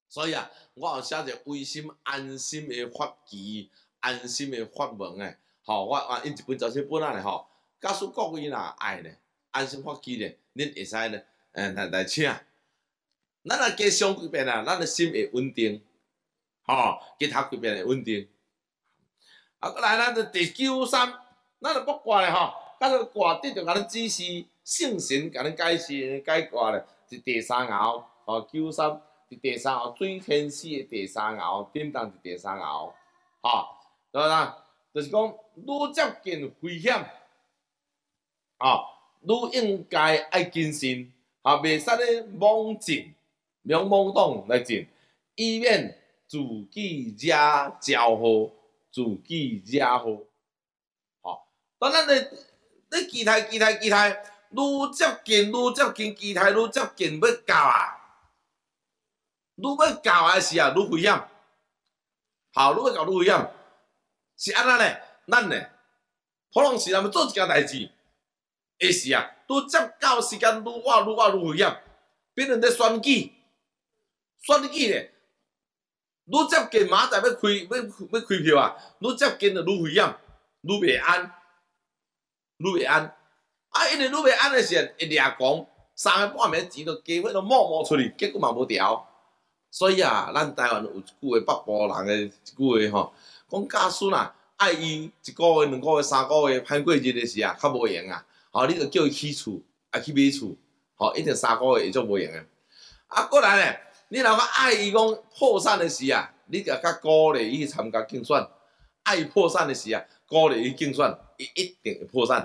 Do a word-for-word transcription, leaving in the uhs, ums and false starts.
所以啊，我有写一个微心安心的法旗，安心的法门诶。吼、我啊印一本杂志本仔咧吼，假使各位若爱咧，安心法旗咧，恁会使咧，诶来来请。咱若加上几遍啊，咱的心会稳定，吼、加读几遍会稳定。啊，过来咱的第九三，咱就卜卦咧吼，甲个卦得着甲咱指示，圣神甲咱解释解卦咧，是第三爻，吼九三是第三爻，水天使的第三爻，叮当是第三爻，吼，对啦，就是讲愈接近危险，啊，愈应该爱谨慎，啊，袂使咧妄进。用懵懂来进，以免自己惹招祸，自己惹祸。吼，当咱咧咧期待、期待、期待，愈接近、愈接近，期待愈接近要到啊！愈要到诶时啊，愈危险。好，愈要到愈危险，是安怎咧？咱咧，普通时人要做一件代志，诶时啊，愈接到时间愈晚、愈晚愈危险。别人咧选举。选举咧，愈接近明仔载要开要要开票啊，愈接近就愈危险，愈袂安，愈袂安。啊，因为愈袂安的时候，会掠狂，三个半暝钱就加伙都摸摸出去，结果嘛无调。所以啊，咱台湾有一句话，北部人的一句话吼，讲假使啦，爱伊一个月、两个月、三个月歹过日的时啊，较无用啊。吼、哦，你着叫伊起厝，啊去买厝，吼、哦，一定三个月会足无用的。啊，过来咧。你若讲爱伊讲破产的时啊，你着较鼓励伊去参加竞选；爱破产的时啊，鼓励伊竞选，伊一定会破产。